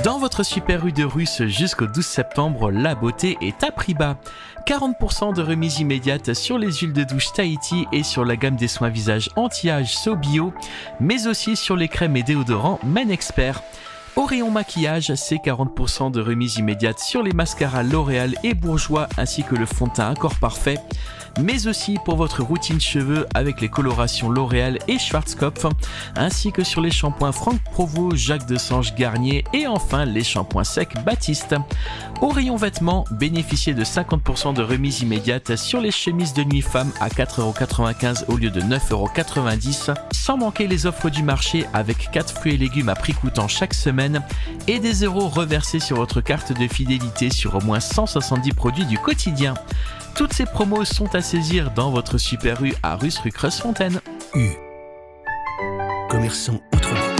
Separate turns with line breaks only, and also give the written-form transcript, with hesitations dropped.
Dans votre Super U de Russe jusqu'au 12 septembre, la beauté est à prix bas. 40% de remise immédiate sur les huiles de douche Tahiti et sur la gamme des soins visage anti-âge So Bio, mais aussi sur les crèmes et déodorants Men Expert. Au rayon maquillage, c'est 40% de remise immédiate sur les mascaras L'Oréal et Bourjois ainsi que le fond de teint Accord Parfait, mais aussi pour votre routine cheveux avec les colorations L'Oréal et Schwarzkopf, ainsi que sur les shampoings Franck Provost, Jacques Desange Garnier et enfin les shampoings secs Baptiste. Au rayon vêtements, bénéficiez de 50% de remise immédiate sur les chemises de nuit femmes à 4,95€ au lieu de 9,90€, sans manquer les offres du marché avec 4 fruits et légumes à prix coûtant chaque semaine et des euros reversés sur votre carte de fidélité sur au moins 170 produits du quotidien. Toutes ces promos sont à saisir dans votre Super U à Russe rue Creuse-Fontaine.
U. Commerçant outre-mer.